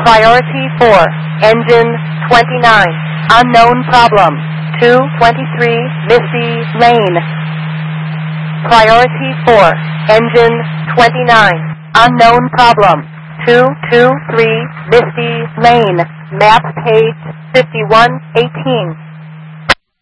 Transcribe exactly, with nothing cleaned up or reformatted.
Priority four, engine twenty-nine, unknown problem, two twenty-three, Missy Lane. Priority four, engine twenty-nine, unknown problem, two two three, Misty Lane, map page fifty-one eighteen.